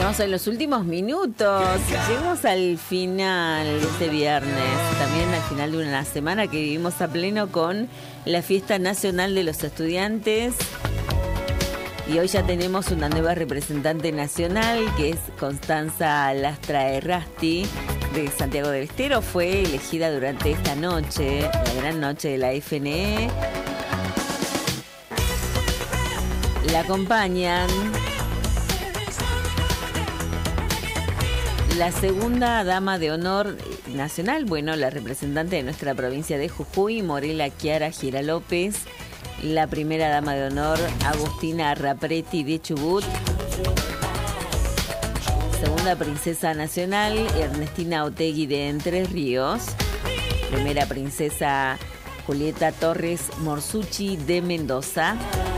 Estamos en los últimos minutos. Llegamos al final de este viernes. También al final de una semana que vivimos a pleno con la Fiesta Nacional de los Estudiantes. Y hoy ya tenemos una nueva representante nacional, que es Constanza Lastra Errasti, de Santiago del Estero. Fue elegida durante esta noche, la gran noche de la FNE. La acompañan la segunda dama de honor nacional, bueno, la representante de nuestra provincia de Jujuy, Morela Chiara Gira López. La primera dama de honor, Agustina Rapretti de Chubut. Segunda princesa nacional, Ernestina Otegui de Entre Ríos. Primera princesa, Julieta Torres Morsucci de Mendoza.